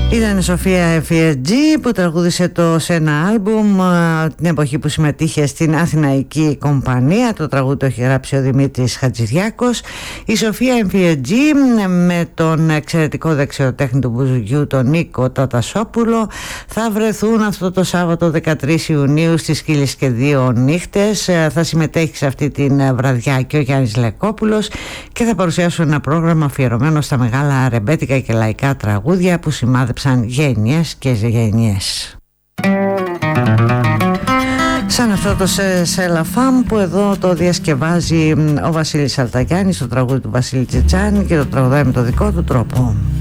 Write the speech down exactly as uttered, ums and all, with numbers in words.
Ήταν η Σοφία εφ ι τζι που τραγούδισε το σε ένα άλμπουμ την εποχή που συμμετείχε στην Αθηναϊκή Κομπανία. Το τραγούδι το έχει γράψει ο Δημήτρης Χατζηδιάκος. Η Σοφία εφ ι τζι με τον εξαιρετικό δεξιοτέχνη του μπουζουκιού τον Νίκο Τατασόπουλο θα βρεθούν αυτό το Σάββατο δεκατρείς Ιουνίου στις Σκύλες και δύο νύχτες. Θα συμμετέχει σε αυτή την βραδιά και ο Γιάννης Λεκόπουλος και θα παρουσιάσουν ένα πρόγραμμα αφιερωμένο στα μεγάλα ρεμπέτικα και λαϊκά τραγούδια που σημάδεψαν γενιές και γενιές. Σαν αυτό το Σελαφάμ που εδώ το διασκευάζει ο Βασίλης Αλταγιάννης, το τραγούδι του Βασίλη Τσιτσάνη, και το τραγουδάει με το δικό του τρόπο.